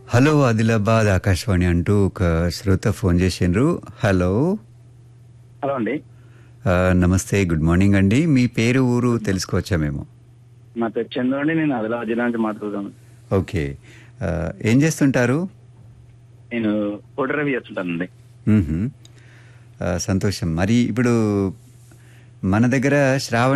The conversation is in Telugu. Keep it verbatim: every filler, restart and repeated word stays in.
హలో ఆదిలాబాద్ ఆకాశవాణి అంటూ ఒక శ్రోత ఫోన్ చేసిండ్రు. హలో. హలో అండి. ఆ, నమస్తే, గుడ్ మార్నింగ్ అండి. మీ పేరు ఊరు తెలుసుకోవచ్చా మేము? నా పేరు చందు అండి. నేను ఆదిలాబాద్ జిల్లా నుంచి మాట్లాడుతాను. ఓకే. ఆ, ఏం చేస్తుంటారు? నేను ఫోటో రవి చేస్తుంటానండి. మ్మ్హ. ఆ, సంతోషం. మరి ఇప్పుడు మన దగ్గర శ్రావణ